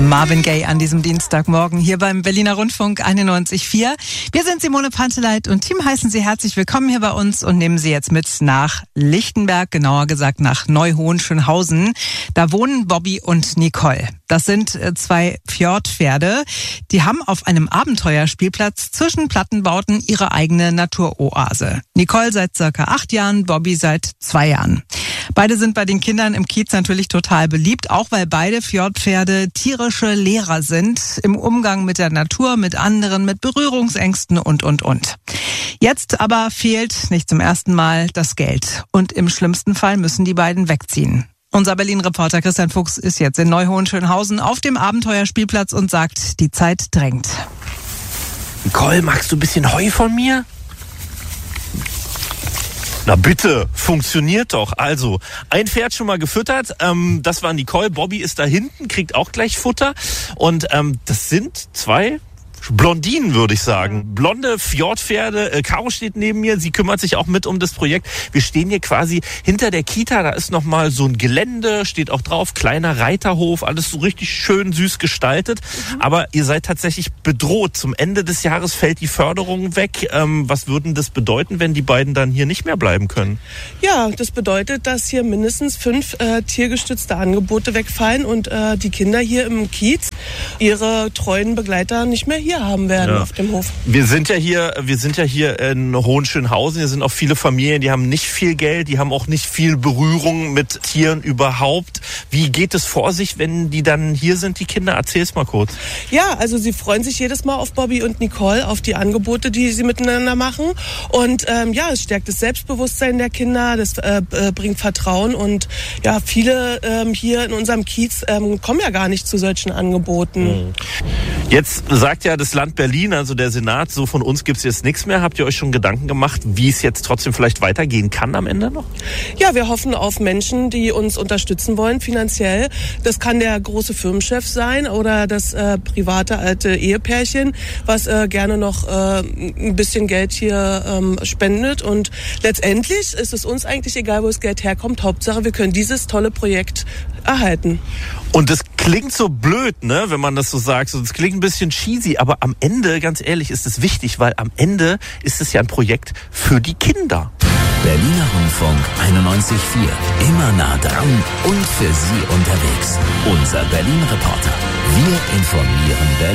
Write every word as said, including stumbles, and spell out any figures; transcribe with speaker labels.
Speaker 1: Marvin Gaye an diesem Dienstagmorgen hier beim Berliner Rundfunk einundneunzig Komma vier. Wir sind Simone Panteleit und Team heißen Sie herzlich willkommen hier bei uns und nehmen Sie jetzt mit nach Lichtenberg, genauer gesagt nach Neu-Hohenschönhausen. Da wohnen Bobby und Nicole. Das sind zwei Fjordpferde. Die haben auf einem Abenteuerspielplatz zwischen Plattenbauten ihre eigene Naturoase. Nicole seit circa acht Jahren, Bobby seit zwei Jahren. Beide sind bei den Kindern im Kiez natürlich total beliebt, auch weil beide Fjordpferde tierische Lehrer sind im Umgang mit der Natur, mit anderen, mit Berührungsängsten und, und, und. Jetzt aber fehlt nicht zum ersten Mal das Geld und im schlimmsten Fall müssen die beiden wegziehen. Unser Berlin-Reporter Christian Fuchs ist jetzt in Neu-Hohenschönhausen auf dem Abenteuerspielplatz und sagt, die Zeit drängt.
Speaker 2: Nicole, magst du ein bisschen Heu von mir? Na bitte, funktioniert doch. Also, ein Pferd schon mal gefüttert, ähm, das war Nicole. Bobby ist da hinten, kriegt auch gleich Futter. Und ähm, das sind zwei Blondinen, würde ich sagen. Blonde Fjordpferde. Äh, Caro steht neben mir, sie kümmert sich auch mit um das Projekt. Wir stehen hier quasi hinter der Kita, da ist nochmal so ein Gelände, steht auch drauf, kleiner Reiterhof, alles so richtig schön süß gestaltet. Mhm. Aber ihr seid tatsächlich bedroht. Zum Ende des Jahres fällt die Förderung weg. Ähm, was würden das bedeuten, wenn die beiden dann hier nicht mehr bleiben können?
Speaker 3: Ja, das bedeutet, dass hier mindestens fünf äh, tiergestützte Angebote wegfallen und äh, die Kinder hier im Kiez ihre treuen Begleiter nicht mehr hier haben werden, ja, auf dem Hof.
Speaker 2: Wir sind ja hier, wir sind ja hier in Hohenschönhausen. Hier sind auch viele Familien, die haben nicht viel Geld, die haben auch nicht viel Berührung mit Tieren überhaupt. Wie geht es vor sich, wenn die dann hier sind, die Kinder? Erzähl's mal kurz.
Speaker 3: Ja, also sie freuen sich jedes Mal auf Bobby und Nicole, auf die Angebote, die sie miteinander machen. Und ähm, ja, es stärkt das Selbstbewusstsein der Kinder, das äh, bringt Vertrauen. Und ja, viele ähm, hier in unserem Kiez ähm, kommen ja gar nicht zu solchen Angeboten.
Speaker 2: Jetzt sagt ja das Land Berlin, also der Senat, so von uns gibt's jetzt nichts mehr. Habt ihr euch schon Gedanken gemacht, wie es jetzt trotzdem vielleicht weitergehen kann am Ende noch?
Speaker 3: Ja, wir hoffen auf Menschen, die uns unterstützen wollen finanziell. Das kann der große Firmenchef sein oder das äh, private alte Ehepärchen, was äh, gerne noch äh, ein bisschen Geld hier ähm, spendet. Und letztendlich ist es uns eigentlich egal, wo das Geld herkommt. Hauptsache, wir können dieses tolle Projekt erhalten.
Speaker 2: Und das klingt so blöd, ne, wenn man das so sagt. So, das klingt ein bisschen cheesy, aber am Ende, ganz ehrlich, ist es wichtig, weil am Ende ist es ja ein Projekt für die Kinder.
Speaker 4: Berliner Rundfunk einundneunzig Komma vier. Immer nah dran und für Sie unterwegs. Unser Berlin-Reporter. Wir informieren Berlin.